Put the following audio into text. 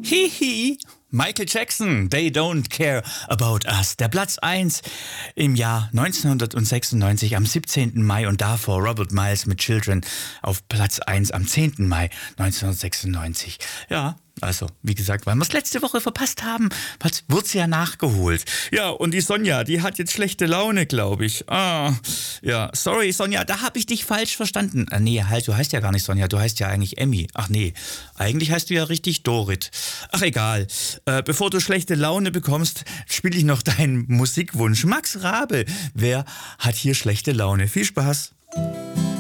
Hihi. Michael Jackson, They Don't Care About Us. Der Platz 1 im Jahr 1996 am 17. Mai und davor Robert Miles mit Children auf Platz 1 am 10. Mai 1996. Ja, also, wie gesagt, weil wir es letzte Woche verpasst haben, wurde es ja nachgeholt. Ja, und die Sonja, die hat jetzt schlechte Laune, glaube ich. Ja, sorry, Sonja, da habe ich dich falsch verstanden. Nee, halt, du heißt ja gar nicht Sonja, du heißt ja eigentlich Emmy. Ach nee, eigentlich heißt du ja richtig Dorit. Ach, egal. Bevor du schlechte Laune bekommst, spiele ich noch deinen Musikwunsch. Max Rabe, wer hat hier schlechte Laune? Viel Spaß.